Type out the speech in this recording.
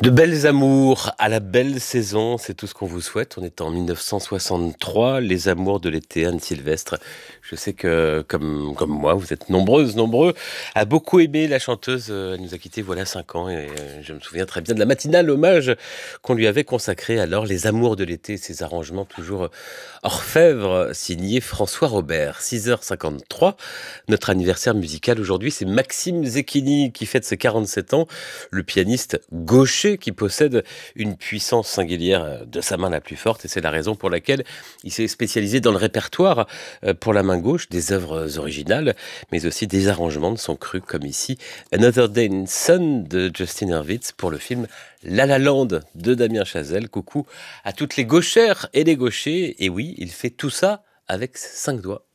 De belles amours à la belle saison, c'est tout ce qu'on vous souhaite. On est en 1963, les amours de l'été, Anne Sylvestre. Je sais que, comme moi, vous êtes nombreuses, nombreux, à beaucoup aimer la chanteuse. Elle nous a quittés voilà 5 ans et je me souviens très bien de la matinale hommage qu'on lui avait consacré alors, les amours de l'été, ces arrangements toujours orfèvres, signé François Robert. 6h53, notre anniversaire musical aujourd'hui, c'est Maxime Zecchini qui fête ses 47 ans, le pianiste gaucher qui possède une puissance singulière de sa main la plus forte, et c'est la raison pour laquelle il s'est spécialisé dans le répertoire pour la main gauche, des œuvres originales, mais aussi des arrangements de son cru, comme ici Another Day in Sun de Justin Hurwitz pour le film La La Land de Damien Chazelle. Coucou à toutes les gauchères et les gauchers, et oui, il fait tout ça avec 5 doigts.